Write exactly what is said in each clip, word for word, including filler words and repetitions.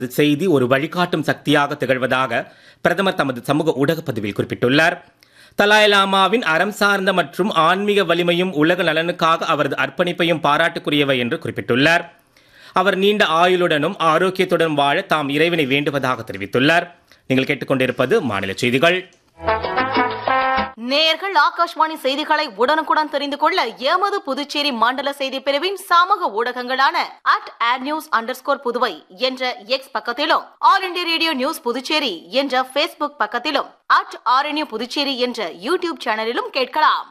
செய்தி ஒரு வழிகாட்டும் சக்தியாக திகழ்வதாக பிரதமர் தமது சமூக ஊடக பதிவில் குறிப்பிட்டுள்ளார். தலாய் லாமாவின் அறம் சார்ந்த மற்றும் ஆன்மீக வலிமையும் உலக நலனுக்காக அவரது அர்ப்பணிப்பையும் பாராட்டுக்குரியவை என்று குறிப்பிட்டுள்ளார். அவர் நீண்ட ஆயுளுடனும் ஆரோக்கியத்துடன் வாழ தாம் இறைவனை வேண்டுவதாக தெரிவித்துள்ளார். நீங்கள் கேட்டுக்கொண்டிருப்பது மாநில செய்திகள். நேயர்கள் ஆகாஷ்வாணி செய்திகளை உடனுக்குடன் தெரிந்து கொள்ள எமது புதுச்சேரி மண்டல செய்தி பிரிவின் சமூக ஊடகங்களான at air news under score Puduvai என்ற எக்ஸ் பக்கத்திலும், all India radio news Puducherry என்ற பேஸ்புக் பக்கத்திலும், அட் ஆர்என்யூ புதுச்சேரி என்ற யூடியூப் சேனலிலும் கேட்கலாம்.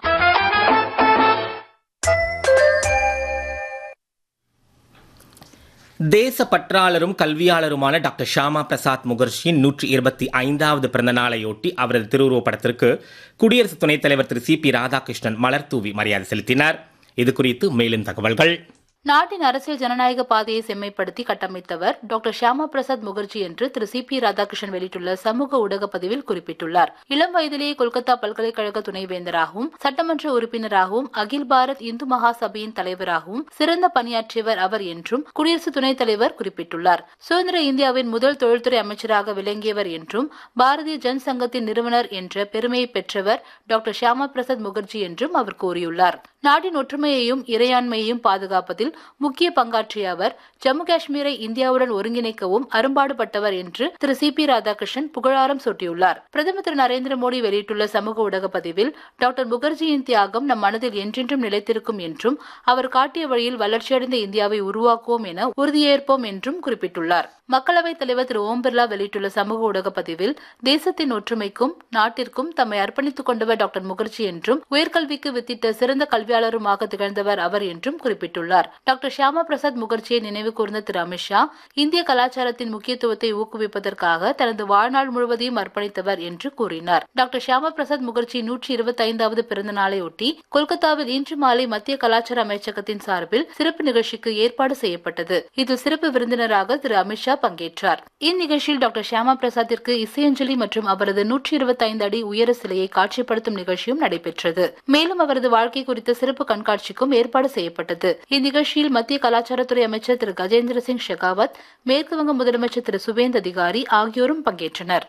தேச பற்றாளரும் கல்வியாளருமான டாக்டர் ஷியாமா பிரசாத் முகர்ஜியின் நூற்றி இருபத்தி ஐந்தாவது பிறந்த நாளையொட்டி அவரது திருவுருவப் படத்திற்கு குடியரசு துணைத் தலைவர் திரு சி பி ராதாகிருஷ்ணன் மலர் தூவி மரியாதை செலுத்தினார். இது குறித்து மேலும் தகவல்கள். நாட்டின் அரசியல் ஜனநாயக பாதையை செம்மைப்படுத்தி கட்டமைத்தவர் டாக்டர் ஷியாமா பிரசாத் முகர்ஜி என்று திரு சி பி ராதாகிருஷ்ணன் வெளியிட்டுள்ள சமூக ஊடக பதிவில் குறிப்பிட்டுள்ளார். இளம் வயதிலேயே கொல்கத்தா பல்கலைக்கழக துணைவேந்தராகவும் சட்டமன்ற உறுப்பினராகவும் அகில் பாரத் இந்து மகா சபையின் தலைவராகவும் சிறந்த பணியாற்றியவர் அவர் என்றும் குடியரசு துணைத் தலைவர் குறிப்பிட்டுள்ளார். சுதந்திர இந்தியாவின் முதல் தொழில்துறை அமைச்சராக விளங்கியவர் என்றும் பாரதிய ஜன் சங்கத்தின் நிறுவனர் என்ற பெருமையை பெற்றவர் டாக்டர் ஷியாமா பிரசாத் முகர்ஜி என்றும் அவர் கூறியுள்ளார். நாட்டின் ஒற்றுமையையும் இறையாண்மையையும் பாதுகாப்பதில் முக்கிய பங்காற்றிய அவர் ஜம்மு காஷ்மீரை இந்தியாவுடன் ஒருங்கிணைக்கவும் அரும்பாடுபட்டவர் என்று திரு சி பி ராதாகிருஷ்ணன் புகழாரம் சூட்டியுள்ளார். பிரதமர் திரு நரேந்திர மோடி வெளியிட்டுள்ள சமூக ஊடக பதிவில் டாக்டர் முகர்ஜியின் தியாகம் நம் மனதில் என்றென்றும் நிலைத்திருக்கும் என்றும் அவர் காட்டிய வழியில் வளர்ச்சியடைந்த இந்தியாவை உருவாக்குவோம் என உறுதியேற்போம் என்றும் குறிப்பிட்டுள்ளார். மக்களவைத் தலைவர் திரு ஓம் பிர்லா வெளியிட்டுள்ள சமூக ஊடக பதிவில் தேசத்தின் ஒற்றுமைக்கும் நாட்டிற்கும் தம்மை அர்ப்பணித்துக் கொண்டவர் டாக்டர் முகர்ஜி என்றும் உயர்கல்விக்கு வித்திட்ட சிறந்த கல்வியாளருமாக திகழ்ந்தவர் அவர் என்றும் குறிப்பிட்டுள்ளார். டாக்டர் ஷியாமா பிரசாத் முகர்ஜியை நினைவு கூர்ந்த திரு அமித்ஷா இந்திய கலாச்சாரத்தின் முக்கியத்துவத்தை ஊக்குவிப்பதற்காக தனது வாழ்நாள் முழுவதையும் அர்ப்பணித்தவர் என்று கூறினார். டாக்டர் ஷியாமா பிரசாத் முகர்ஜி நூற்றி இருபத்தி ஐந்தாவது பிறந்த நாளையொட்டி கொல்கத்தாவில் இன்று மாலை மத்திய கலாச்சார அமைச்சகத்தின் சார்பில் சிறப்பு நிகழ்ச்சிக்கு ஏற்பாடு செய்யப்பட்டது. இதில் சிறப்பு விருந்தினராக திரு அமித்ஷா பங்கேற்றார். இந்நிகழ்ச்சியில் டாக்டர் ஷியாமா பிரசாத்திற்கு இசையஞ்சலி மற்றும் அவரது நூற்றி இருபத்தி ஐந்து அடி உயர சிலையை காட்சிப்படுத்தும் நிகழ்ச்சியும் நடைபெற்றது. மேலும் அவரது வாழ்க்கை குறித்த சிறப்பு கண்காட்சிக்கும் ஏற்பாடு செய்யப்பட்டது. இந்நிகழ்ச்சியில் மத்திய கலாச்சாரத்துறை அமைச்சர் திரு கஜேந்திர சிங் ஷெகாவத், மேற்கு வங்க முதலமைச்சர் திரு சுவேந்த் அதிகாரி ஆகியோரும் பங்கேற்றனர்.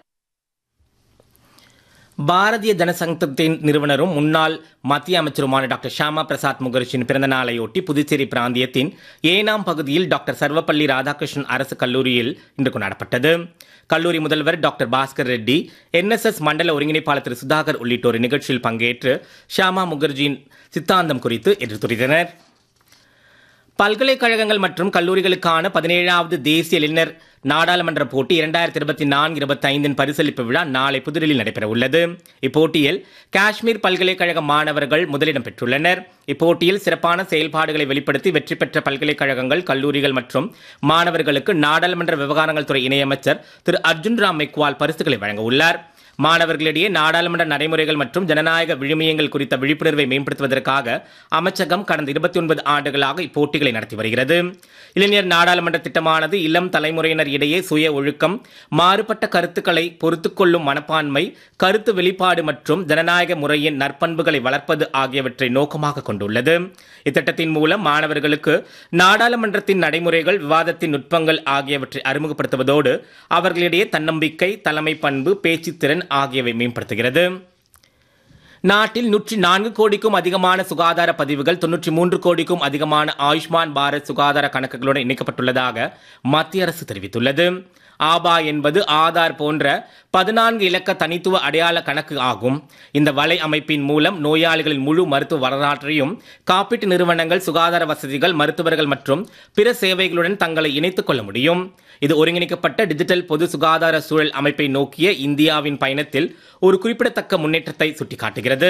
பாரதிய ஜனசங்கத்தின் நிறுவனரும் முன்னாள் மத்திய அமைச்சருமான டாக்டர் ஷியாமா பிரசாத் முகர்ஜியின் பிறந்த நாளையொட்டி புதுச்சேரி பிராந்தியத்தின் ஏனாம் பகுதியில் டாக்டர் சர்வப்பள்ளி ராதாகிருஷ்ணன் அரசு கல்லூரியில் இன்று கொண்டாடப்பட்டது. கல்லூரி முதல்வர் doctor Bhaskar Reddy, N S S மண்டல ஒருங்கிணைப்பாளர் திரு சுதாகர் உள்ளிட்டோர் நிகழ்ச்சியில் பங்கேற்று ஷியாமா முகர்ஜியின் சித்தாந்தம் குறித்து எடுத்துரைத்தனர். பல்கலைக்கழகங்கள் மற்றும் கல்லூரிகளுக்கான பதினேழாவது தேசிய இளைஞர் நாடாளுமன்ற போட்டி இரண்டாயிரத்தி இருபத்தி நான்கு இருபத்தி ஐந்தின் பரிசளிப்பு விழா நாளை புதுடில்லியில் நடைபெற உள்ளது. இப்போட்டியில் காஷ்மீர் பல்கலைக்கழக மாணவர்கள் முதலிடம் பெற்றுள்ளனர். இப்போட்டியில் சிறப்பான செயல்பாடுகளை வெளிப்படுத்தி வெற்றி பெற்ற பல்கலைக்கழகங்கள், கல்லூரிகள் மற்றும் மாணவர்களுக்கு நாடாளுமன்ற விவகாரங்கள் துறை இணையமைச்சர் திரு அர்ஜுன் ராம் மெக்வால் பரிசுகளை வழங்க உள்ளார். மாணவர்களிடையே நாடாளுமன்ற நடைமுறைகள் மற்றும் ஜனநாயக விழுமியங்கள் குறித்த விழிப்புணர்வை மேம்படுத்துவதற்காக அமைச்சகம் கடந்த இருபத்தி ஒன்பது ஆண்டுகளாக இப்போட்டிகளை நடத்தி வருகிறது. இளைஞர் நாடாளுமன்ற திட்டமானது இளம் தலைமுறையினர் இடையே சுய ஒழுக்கம், மாறுபட்ட கருத்துக்களை பொறுத்துக்கொள்ளும் மனப்பான்மை, கருத்து வெளிப்பாடு மற்றும் ஜனநாயக முறையின் நற்பண்புகளை வளர்ப்பது ஆகியவற்றை நோக்கமாக கொண்டுள்ளது. இத்திட்டத்தின் மூலம் மாணவர்களுக்கு நாடாளுமன்றத்தின் நடைமுறைகள், விவாதத்தின் நுட்பங்கள் ஆகியவற்றை அறிமுகப்படுத்துவதோடு அவர்களிடையே தன்னம்பிக்கை, தலைமை பண்பு, பேச்சுத்திறன் ஆகியவை மேம்படுத்துகிறது. நாட்டில் நூற்றி நான்கு கோடிக்கும் அதிகமான சுகாதார பதிவுகள், தொன்னூற்றி மூன்று கோடிக்கும் அதிகமான ஆயுஷ்மான் பாரத் சுகாதார கணக்குகளுடன் இணைக்கப்பட்டுள்ளதாக மத்திய அரசு தெரிவித்துள்ளது. ஆபா என்பது ஆதார் போன்ற பதினான்கு இலக்க தனித்துவ அடையாள கணக்கு ஆகும். இந்த வலை அமைப்பின் மூலம் நோயாளிகளின் முழு மருத்துவ வரலாற்றையும் காப்பீட்டு நிறுவனங்கள், சுகாதார வசதிகள், மருத்துவர்கள் மற்றும் பிற சேவைகளுடன் தங்களை இணைத்துக் கொள்ள முடியும். இது ஒருங்கிணைக்கப்பட்ட டிஜிட்டல் பொது சுகாதார சூழல் அமைப்பை நோக்கிய இந்தியாவின் பயணத்தில் ஒரு குறிப்பிடத்தக்க முன்னேற்றத்தை சுட்டிக்காட்டுகிறது.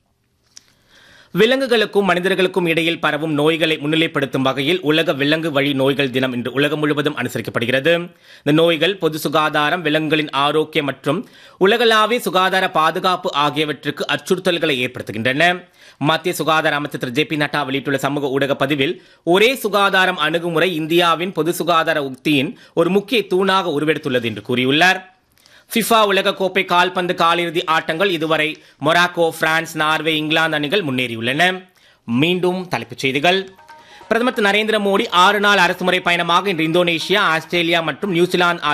விலங்குகளுக்கும் மனிதர்களுக்கும் இடையில் பரவும் நோய்களை முன்னிலைப்படுத்தும் வகையில் உலக விலங்கு வழி நோய்கள் தினம் இன்று உலகம் முழுவதும் அனுசரிக்கப்படுகிறது. இந்த நோய்கள் பொது சுகாதாரம், விலங்குகளின் ஆரோக்கியம் மற்றும் உலகளாவிய சுகாதார பாதுகாப்பு ஆகியவற்றுக்கு அச்சுறுத்தல்களை ஏற்படுத்துகின்றன. மத்திய சுகாதார அமைச்சர் திரு ஜே பி நட்டா வெளியிட்டுள்ள சமூக ஊடக பதிவில், ஒரே சுகாதாரம் அணுகுமுறை இந்தியாவின் பொது சுகாதார உத்தியின் ஒரு முக்கிய தூணாக உருவெடுத்துள்ளது என்று கூறியுள்ளார். ஃபிஃபா உலகக்கோப்பை கால்பந்து காலிறுதி ஆட்டங்கள் இதுவரை மொராக்கோ, பிரான்ஸ், நார்வே, இங்கிலாந்து அணிகள் முன்னேறியுள்ளன. மீண்டும் தலைப்புச் செய்திகள். பிரதமர் திரு நரேந்திர மோடி ஆறு நாள் அரசுமுறை பயணமாக இன்று இந்தோனேஷியா, ஆஸ்திரேலியா மற்றும் நியூசிலாந்து